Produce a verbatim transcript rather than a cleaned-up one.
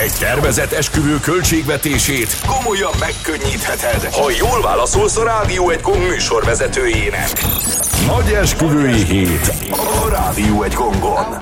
Egy tervezett esküvő költségvetését komolyan megkönnyítheted, ha jól válaszolsz a Rádió egy Gong műsorvezetőjének. Nagy esküvői hét a Rádió egy Gongon.